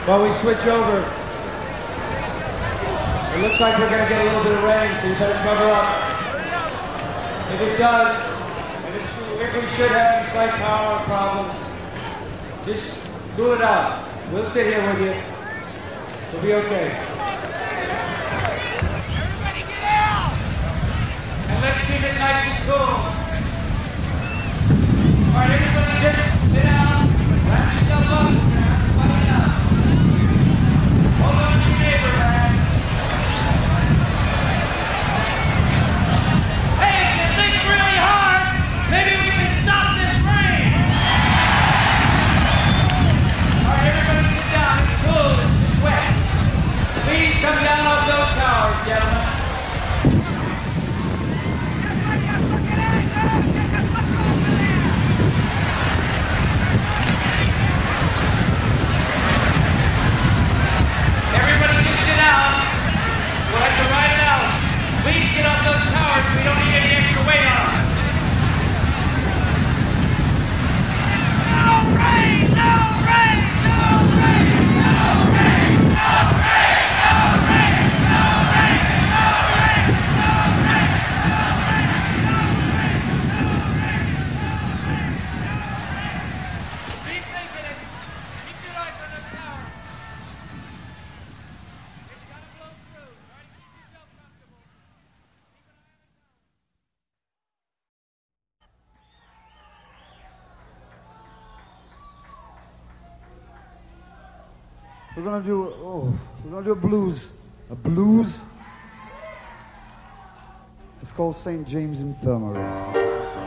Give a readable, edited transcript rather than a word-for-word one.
While we switch over, it looks like we're going to get a little bit of rain, so you better cover up. If it does, if we should have any slight power problem, just cool it out. We'll sit here with you. We'll be okay. Everybody get out! And let's keep it nice and cool. All right, everybody just sit down, wrap yourself up, everybody out. Hold on to your neighbor, man. Hey, if you think really hard, maybe we can stop this rain! All right, everybody sit down. It's cool. It's just wet. Please come down off those towers, gentlemen. Everybody just sit down. We'll have to ride it out. Please get off those towers. We don't need any extra weight on them. No rain! No rain! No rain! No rain! No rain! No rain! No rain! No rain! No rain! No rain! No rain! No rain! Keep thinking it. Keep your eyes on those towers. It's gonna blow through. Try to keep yourself comfortable. Keep an eye on the towers. We're gonna do a blues. A blues? It's called St. James Infirmary.